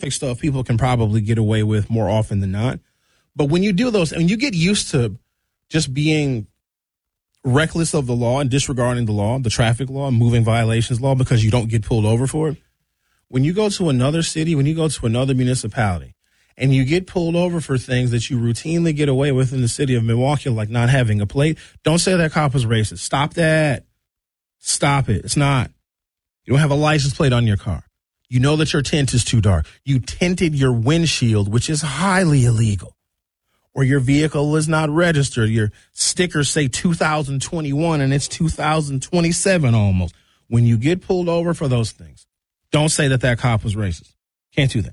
traffic stuff people can probably get away with more often than not. But when you do those, and you get used to just being reckless of the law and disregarding the law, the traffic law, moving violations law, because you don't get pulled over for it. When you go to another city, when you go to another municipality, and you get pulled over for things that you routinely get away with in the city of Milwaukee, like not having a plate, don't say that cop was racist. Stop that. Stop it. It's not. You don't have a license plate on your car. You know that your tint is too dark. You tinted your windshield, which is highly illegal. Or your vehicle is not registered. Your stickers say 2021 and it's 2027 almost. When you get pulled over for those things, don't say that that cop was racist. Can't do that.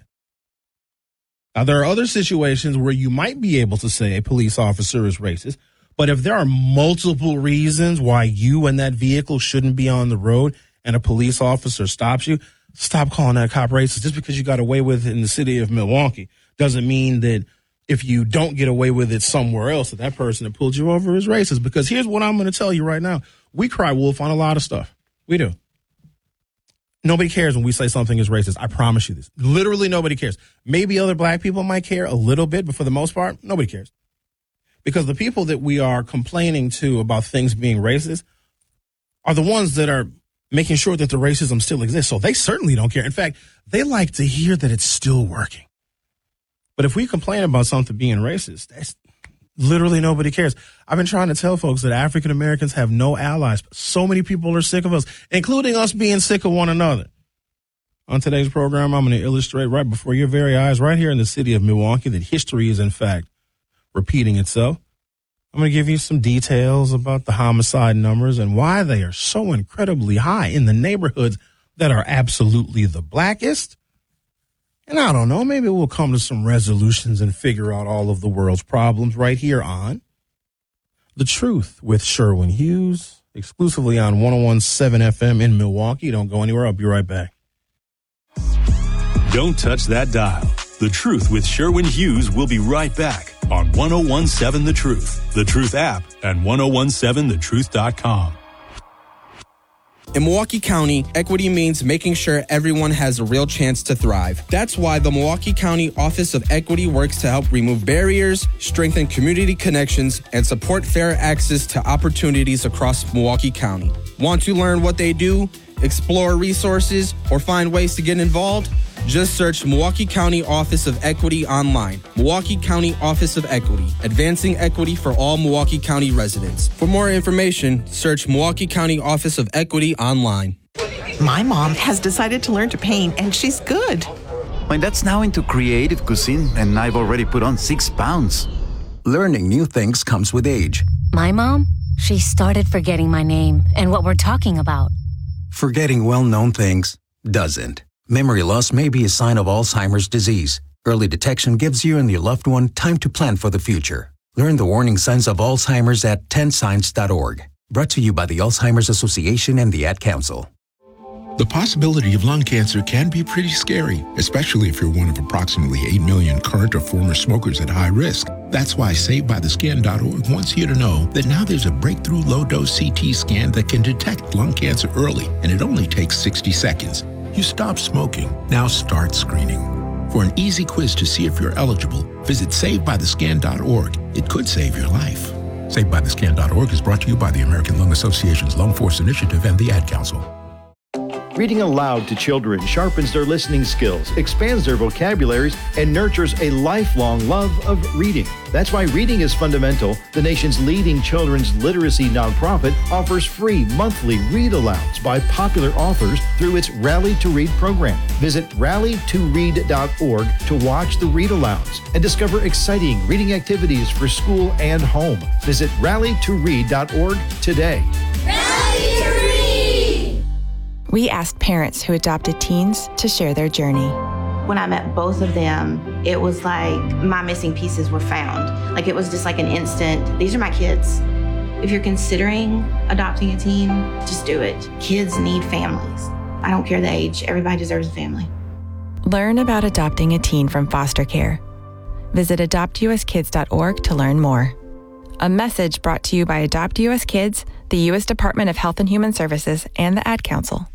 Now, there are other situations where you might be able to say a police officer is racist, but if there are multiple reasons why you and that vehicle shouldn't be on the road and a police officer stops you, stop calling that cop racist. Just because you got away with it in the city of Milwaukee doesn't mean that if you don't get away with it somewhere else, that person that pulled you over is racist. Because here's what I'm going to tell you right now. We cry wolf on a lot of stuff. We do. Nobody cares when we say something is racist. I promise you this. Literally nobody cares. Maybe other black people might care a little bit, but for the most part, nobody cares. Because the people that we are complaining to about things being racist are the ones that are making sure that the racism still exists. So they certainly don't care. In fact, they like to hear that it's still working. But if we complain about something being racist, that's literally nobody cares. I've been trying to tell folks that African Americans have no allies. So many people are sick of us, including us being sick of one another. On today's program, I'm going to illustrate right before your very eyes, right here in the city of Milwaukee, that history is, in fact, repeating itself. I'm going to give you some details about the homicide numbers and why they are so incredibly high in the neighborhoods that are absolutely the blackest. And I don't know, maybe we'll come to some resolutions and figure out all of the world's problems right here on The Truth with Sherwin Hughes, exclusively on 101.7 FM in Milwaukee. Don't go anywhere. I'll be right back. Don't touch that dial. The Truth with Sherwin Hughes will be right back on 101.7 The Truth, The Truth app, and 101.7thetruth.com. In Milwaukee County, equity means making sure everyone has a real chance to thrive. That's why the Milwaukee County Office of Equity works to help remove barriers, strengthen community connections, and support fair access to opportunities across Milwaukee County. Want to learn what they do, explore resources, or find ways to get involved? Just search Milwaukee County Office of Equity online. Milwaukee County Office of Equity, advancing equity for all Milwaukee County residents. For more information, search Milwaukee County Office of Equity online. My mom has decided to learn to paint, and she's good. My dad's now into creative cuisine, and I've already put on 6 pounds. Learning new things comes with age. My mom, she started forgetting my name and what we're talking about. Forgetting well-known things doesn't. Memory loss may be a sign of Alzheimer's disease. Early detection gives you and your loved one time to plan for the future. Learn the warning signs of Alzheimer's at 10signs.org. Brought to you by the Alzheimer's Association and the Ad Council. The possibility of lung cancer can be pretty scary, especially if you're one of approximately 8 million current or former smokers at high risk. That's why SaveByTheScan.org wants you to know that now there's a breakthrough low-dose CT scan that can detect lung cancer early, and it only takes 60 seconds. You stop smoking. Now start screening. For an easy quiz to see if you're eligible, visit SaveByTheScan.org. It could save your life. SaveByTheScan.org is brought to you by the American Lung Association's Lung Force Initiative and the Ad Council. Reading aloud to children sharpens their listening skills, expands their vocabularies, and nurtures a lifelong love of reading. That's why Reading is Fundamental, the nation's leading children's literacy nonprofit, offers free monthly read-alouds by popular authors through its Rally to Read program. Visit rallytoread.org to watch the read-alouds and discover exciting reading activities for school and home. Visit rallytoread.org today. Rally to Read! We asked parents who adopted teens to share their journey. When I met both of them, it was like my missing pieces were found. Like it was just like an instant, these are my kids. If you're considering adopting a teen, just do it. Kids need families. I don't care the age, everybody deserves a family. Learn about adopting a teen from foster care. Visit adoptuskids.org to learn more. A message brought to you by Adopt US Kids, the U.S. Department of Health and Human Services, and the Ad Council.